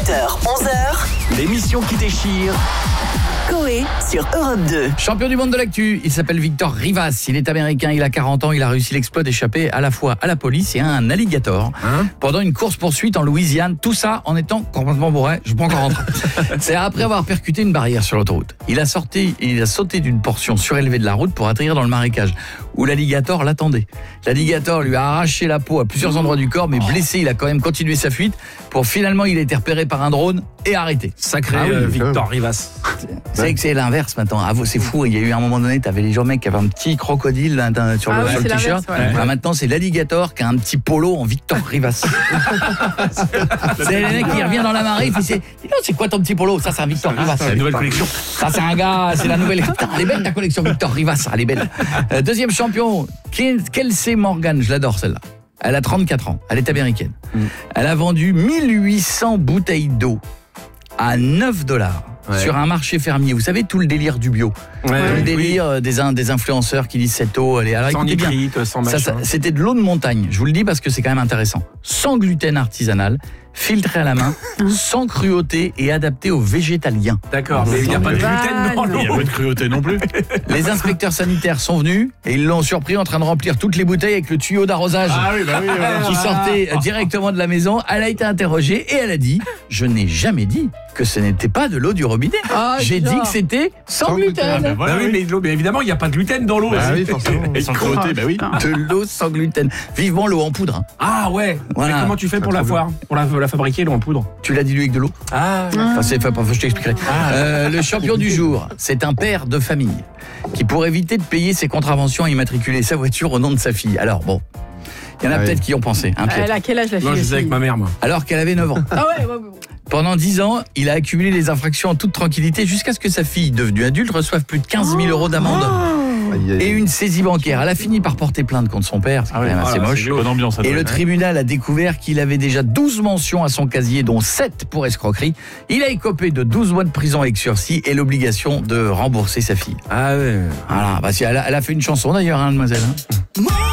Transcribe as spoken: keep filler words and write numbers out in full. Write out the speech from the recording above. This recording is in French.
huit heures, onze heures, L'émission qui déchire. Coé sur Europe deux. Champion du monde de l'actu, il s'appelle Victor Rivas, il est américain, il a quarante ans, il a réussi l'exploit d'échapper à la fois à la police et à un alligator Hein pendant une course-poursuite en Louisiane, tout ça en étant complètement bourré, je peux encore rentrer. C'est après avoir percuté une barrière sur l'autoroute. Il a sorti, il a sauté d'une portion surélevée de la route pour atterrir dans le marécage où l'alligator l'attendait. L'alligator lui a arraché la peau à plusieurs endroits du corps, mais blessé, il a quand même continué sa fuite pour finalement il a été repéré par un drone et arrêté. Sacré Ah oui, euh, Victor Rivas. C'est vrai que c'est l'inverse maintenant. Ah, c'est fou. Il y a eu un moment donné, t'avais les gens mecs qui avaient un petit crocodile là, sur le, Ah oui, sur le c'est t-shirt. l'inverse, ouais. Ah, maintenant, c'est l'alligator qui a un petit polo en Victor Rivas. C'est le mec qui revient dans la marée. Il fait, c'est, dis donc, c'est quoi ton petit polo? Ça, c'est un Victor Rivas. C'est la nouvelle collection. Ça, c'est un gars. C'est la nouvelle. Putain, elle est belle ta collection Victor Rivas. Elle est belle. Euh, deuxième champion, Kelsey Morgan. Je l'adore celle-là. Elle a trente-quatre ans. Elle est américaine. Mm. Elle a vendu mille huit cents bouteilles d'eau à neuf dollars. Ouais. Sur un marché fermier. Vous savez, tout le délire du bio. Ouais, le oui, délire oui. des, des influenceurs qui disent cette eau, elle est... Alors, sans nitrite, sans machin. Ça, ça, c'était de l'eau de montagne. Je vous le dis parce que c'est quand même intéressant. Sans gluten artisanal, filtré à la main, sans cruauté et adapté aux végétaliens. D'accord, mais il n'y a pas de gluten dans l'eau. Il n'y a pas de cruauté non plus. Les inspecteurs sanitaires sont venus et ils l'ont surpris en train de remplir toutes les bouteilles avec le tuyau d'arrosage ah oui, bah oui, ouais. qui sortait directement de la maison. Elle a été interrogée et elle a dit « Je n'ai jamais dit que ce n'était pas de l'eau du robinet. Ah, J'ai dit que c'était sans, sans gluten. gluten. » ah ben voilà, bah oui, mais, l'eau, mais évidemment, il n'y a pas de gluten dans l'eau. Bah oui, forcément. Et sans cruauté, bah oui. De l'eau sans gluten. Vivement l'eau en poudre. Ah ouais. Voilà. Mais comment tu fais pour la foire, pour la, la fabriquer, l'eau en poudre? Tu l'as dilué avec de l'eau. Ah. Enfin, c'est, enfin, je t'expliquerai. Ah. Euh, le champion du jour, c'est un père de famille qui, pour éviter de payer ses contraventions, a immatriculé sa voiture au nom de sa fille. Alors bon. Il y en a ah peut-être oui. qui y ont pensé. Hein, elle a quel âge la fille? Non, je faisais avec ma mère, moi. Alors qu'elle avait neuf ans. Ah ouais, ouais, ouais. Pendant dix ans, il a accumulé les infractions en toute tranquillité jusqu'à ce que sa fille, devenue adulte, reçoive plus de quinze mille euros d'amende. Oh. Et une saisie bancaire. Elle a fini par porter plainte contre son père, c'est ah quand ouais, même assez ah, moche. Bonne ambiance, et le tribunal a découvert qu'il avait déjà douze mentions à son casier, dont sept pour escroquerie. Il a écopé de douze mois de prison avec sursis et l'obligation de rembourser sa fille. Ah ouais. Voilà, bah, elle, a, elle a fait une chanson d'ailleurs, hein, mademoiselle. Hein.